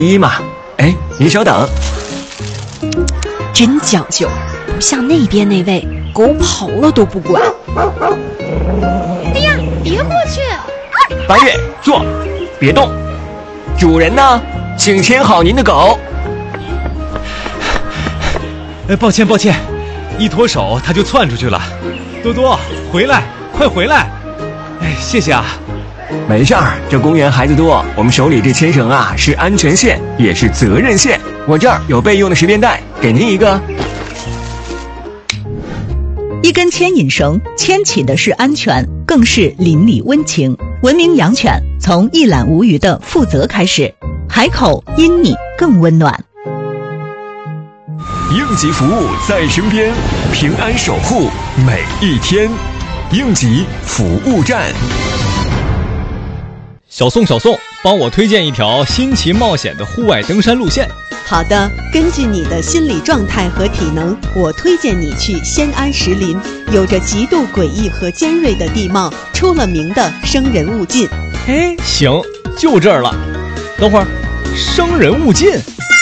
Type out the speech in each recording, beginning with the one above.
一嘛。哎，你稍等。 真讲究，不像那边那位，狗跑了都不管。 哎呀，别过去！ 八月，坐，别动。主人呢？请牵好您的狗。 抱歉，一脱手它就窜出去了。多多，回来，快回来！哎，谢谢啊。 没事儿，这公园孩子多，我们手里这牵绳啊是安全线，也是责任线。我这儿有备用的10连带，给您一个。 一根牵引绳牵起的是安全，更是邻里温情。文明养犬从一览无余的负责开始，海口因你更温暖。 应急服务在身边，平安守护每一天。应急服务站。 小宋，帮我推荐一条新奇冒险的户外登山路线。 好的，根据你的心理状态和体能，我推荐你去仙安石林，有着极度诡异和尖锐的地貌，出了名的生人勿近。 哎，行，就这儿了。等会儿，生人勿近。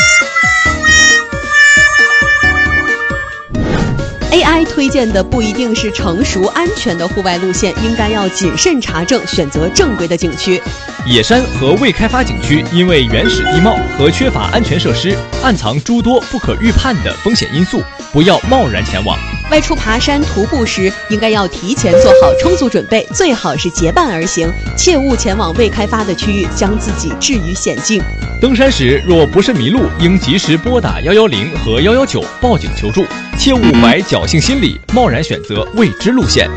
AI 推荐的不一定是成熟安全的户外路线，应该要谨慎查证，选择正规的景区。 野山和未开发景区因为原始地貌和缺乏安全设施，暗藏诸多不可预判的风险因素，不要贸然前往。 外出爬山徒步时，应该要提前做好充足准备，最好是结伴而行，切勿前往未开发的区域，将自己置于险境。 登山时若不慎迷路，应及时拨打110和119报警求助，切勿怀侥幸心理，贸然选择未知路线。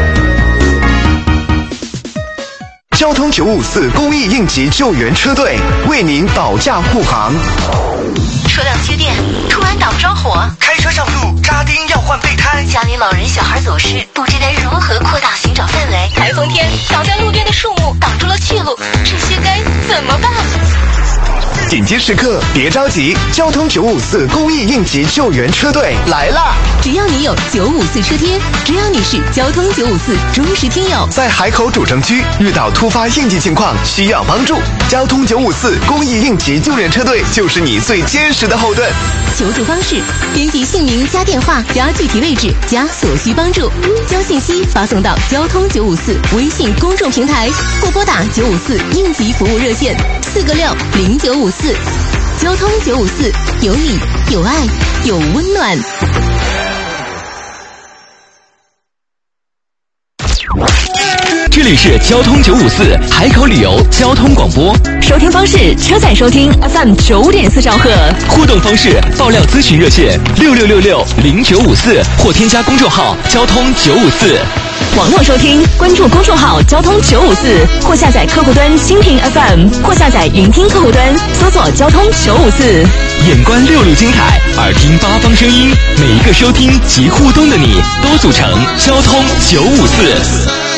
交通954公益应急救援车队为您保驾护航。 车辆缺电，突然打不着火， 开车上路扎钉要换备胎， 家里老人小孩走失，不知该如何扩大寻找范围。台风天，挡在路边的树木挡住了去路，这些该怎么办？ 紧急时刻别着急，交通954公益应急救援车队来啦！ 只要你有954车贴，只要你是交通954忠实听友， 在海口主城区遇到突发应急情况需要帮助，交通954公益应急救援车队就是你最坚实的后盾。 求助方式：编辑姓名加电话加具体位置加所需帮助，将信息发送到交通954微信公众平台，或拨打954应急服务热线4个6 0954。交通954，有你，有爱，有温暖。 这里是交通954海口旅游交通广播， 收听方式：车载收听 FM 9.4兆赫。 互动方式：爆料咨询热线66660954或添加公众号交通954。 网络收听，关注公众号交通954，或下载客户端蜻蜓 FM， 或下载云听客户端，搜索交通954。 眼观6路金海，耳听8方声音，每一个收听及互动的你，都组成交通954。